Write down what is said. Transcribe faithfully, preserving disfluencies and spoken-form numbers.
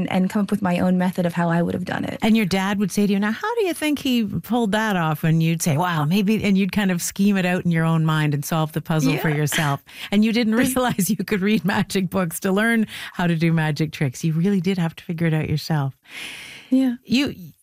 and, and come up with my own method of how I would have done it. And your dad would say to you, now, how do you think he pulled that off? And you'd say, wow, maybe, and you'd kind of scheme it out in your own mind and solve the puzzle Yeah. for yourself. And you didn't realize you could read magic books to learn how to do magic tricks. You really did have to figure it out yourself. Yeah. You